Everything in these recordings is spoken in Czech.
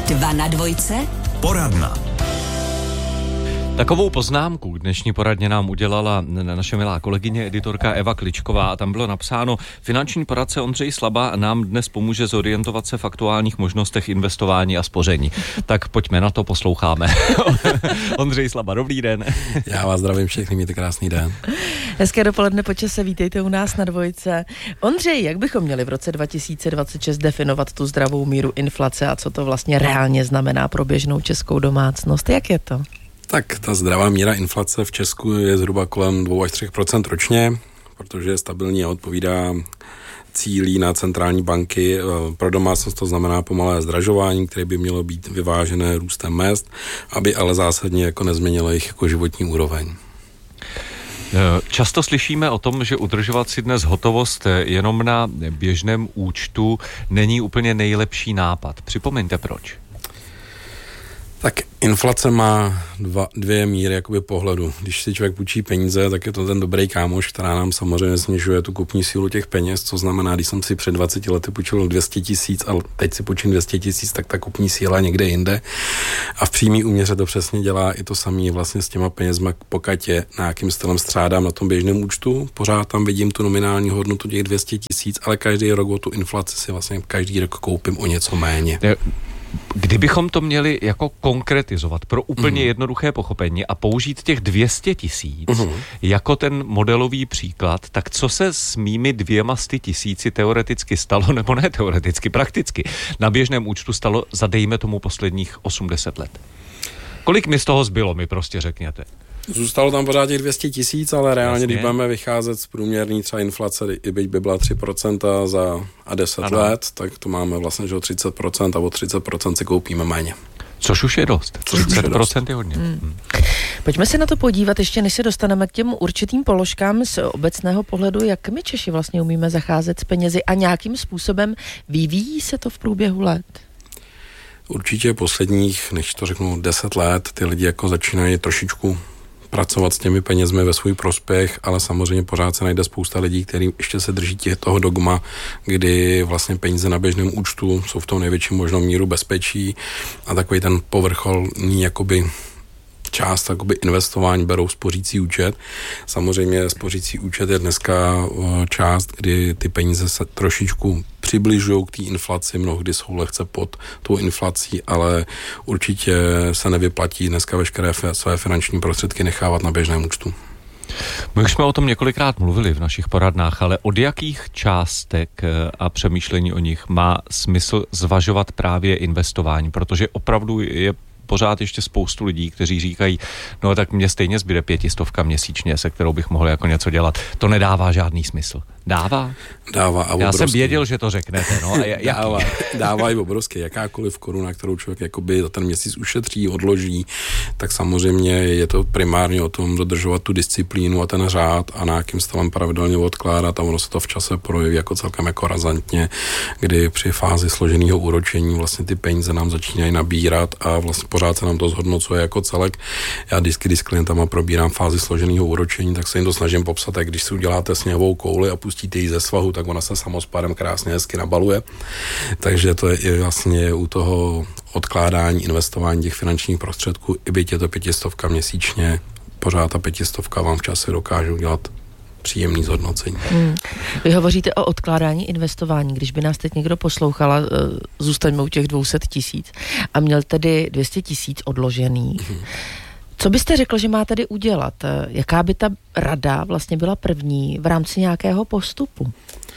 2 na dvojce. Poradna. Takovou poznámku k dnešní poradně nám udělala naše milá kolegyně, editorka Eva Kličková, a tam bylo napsáno: finanční poradce Ondřej Slaba nám dnes pomůže zorientovat se v aktuálních možnostech investování a spoření. Tak pojďme na to, posloucháme. Ondřej Slaba, dobrý den. Já vás zdravím všechny, mějte krásný den. Hezké dopoledne, po čase, vítejte u nás na dvojce. Ondřej, jak bychom měli v roce 2026 definovat tu zdravou míru inflace a co to vlastně reálně znamená pro běžnou českou domácnost? Jak je to? Tak ta zdravá míra inflace v Česku je zhruba kolem 2 až 3% ročně, protože je stabilní a odpovídá cílí na centrální banky. Pro domácnost to znamená pomalé zdražování, které by mělo být vyvážené růstem mezd, aby ale zásadně jako nezměnilo jejich jako životní úroveň. Často slyšíme o tom, že udržovat si dnes hotovost jenom na běžném účtu není úplně nejlepší nápad. Připomeňte proč. Tak inflace má dvě míry jakoby pohledu. Když si člověk půjčí peníze, tak je to ten dobrý kámoš, která nám samozřejmě snižuje tu kupní sílu těch peněz, co znamená, když jsem si před 20 lety půjčil 200 000 a teď si půjčím 200 000, tak ta kupní síla někde jinde. A v přímý úměře to přesně dělá i to samé vlastně s těma penězma, pokud je nějakým stylem střádám na tom běžném účtu. Pořád tam vidím tu nominální hodnotu těch 200 000, ale každý rok o tu inflaci si vlastně každý rok koupím o něco méně. Kdybychom to měli jako konkretizovat pro úplně jednoduché pochopení a použít těch 200 000 jako ten modelový příklad, tak co se s mými 200 000 teoreticky stalo, nebo ne teoreticky, prakticky na běžném účtu stalo za dejme tomu posledních 80 let? Kolik mi z toho zbylo, mi prostě řekněte? Zůstalo tam pořád těch 200 000, ale reálně, Jasně. když budeme vycházet z průměrný třeba inflace, i byť by byla 3% za 10 let, tak to máme vlastně, že o 30% a o 30% si koupíme méně. Což už je dost. 30% je hodně. Pojďme se na to podívat, ještě než se dostaneme k těm určitým položkám z obecného pohledu, jak my Češi vlastně umíme zacházet s penězi a nějakým způsobem vyvíjí se to v průběhu let? Určitě posledních, než to řeknu 10 let, ty lidi jako začínají trošičku pracovat s těmi penězmi ve svůj prospěch, ale samozřejmě pořád se najde spousta lidí, kteří ještě se drží toho dogma, kdy vlastně peníze na běžném účtu jsou v tom největším možnou míru bezpečí a takový ten povrcholní jakoby část takoby investování berou spořící účet. Samozřejmě spořící účet je dneska část, kdy ty peníze se trošičku přibližují k té inflaci, mnohdy jsou lehce pod tou inflací, ale určitě se nevyplatí dneska veškeré své finanční prostředky nechávat na běžném účtu. My už jsme o tom několikrát mluvili v našich poradnách, ale od jakých částek a přemýšlení o nich má smysl zvažovat právě investování, protože opravdu je pořád ještě spoustu lidí, kteří říkají, no tak mě stejně zbyde 500 měsíčně, se kterou bych mohl jako něco dělat. To nedává žádný smysl. Dává? Dává a obrovský. Já jsem věděl, že to řeknete. No, dává i obrovský. Jakákoliv koruna, kterou člověk jakoby za ten měsíc ušetří, odloží, tak samozřejmě je to primárně o tom dodržovat tu disciplínu a ten řád a nějakým stylem pravidelně odkládat a ono se to v čase projeví jako celkem jako razantně, kdy při fázi složeného úročení vlastně ty peníze nám začínají nabírat a vlastně pořád se nám to zhodnocuje jako celek. Já vždycky, když s klientama probírám fázi složeného úročení, tak se jim to snažím popsat, jak když si uděláte sněhovou kouli a pustíte ji ze svahu, tak ona se samospadem krásně hezky nabaluje. Takže to je i vlastně u toho odkládání, investování těch finančních prostředků, i byť je to 500 měsíčně, pořád ta 500 vám v čase dokáže udělat příjemný zhodnocení. Vy hovoříte o odkládání investování. Když by nás teď někdo poslouchala, zůstaňme u těch 200 000 a měl tedy 200 000 odložených. Co byste řekl, že má tedy udělat? Jaká by ta rada vlastně byla první v rámci nějakého postupu?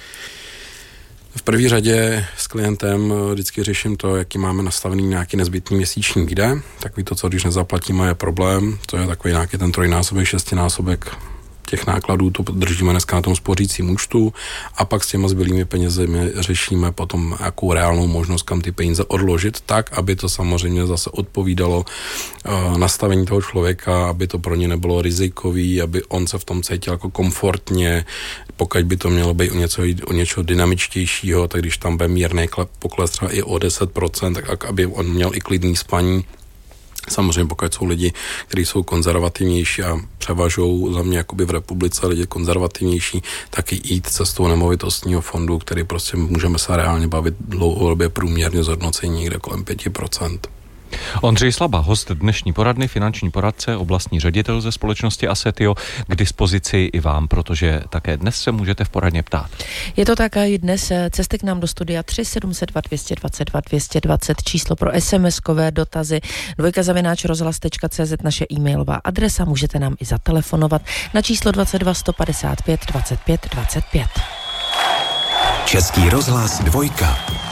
V první řadě s klientem vždycky řeším to, jaký máme nastavený nějaký nezbytný měsíční výdaj. Takový to, co když nezaplatíme, je problém. To je takový nějaký ten 3násobek, 6násobek těch nákladů, to držíme dneska na tom spořícím účtu a pak s těma zbylými penězi řešíme potom jakou reálnou možnost, kam ty peníze odložit, tak, aby to samozřejmě zase odpovídalo nastavení toho člověka, aby to pro ně nebylo rizikový, aby on se v tom cítil jako komfortně, pokud by to mělo být o něco dynamičtějšího, tak když tam bude mírný pokles třeba i o 10%, tak aby on měl i klidný spaní, Samozřejmě pokud jsou lidi, kteří jsou konzervativnější a převažují za mě jakoby v republice lidi konzervativnější, tak i jít cestou nemovitostního fondu, který prostě můžeme se reálně bavit dlouhodobě průměrně zhodnocení někde kolem 5%. Ondřej Slaba, host dnešní poradny, finanční poradce, oblastní ředitel ze společnosti Assetio, k dispozici i vám, protože také dnes se můžete v poradně ptát. Je to tak i dnes. Cesty k nám do studia 3 702 222 220, číslo pro SMS-kové dotazy, @rozhlas.cz, naše e-mailová adresa, můžete nám i zatelefonovat na číslo 22 155 25 25. Český rozhlas 2.